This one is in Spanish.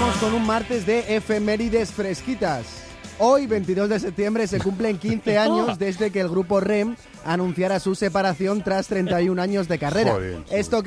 Vamos con un martes de efemérides fresquitas. Hoy, 22 de septiembre, se cumplen 15 años desde que el grupo REM anunciara su separación tras 31 años de carrera. Joder, Esto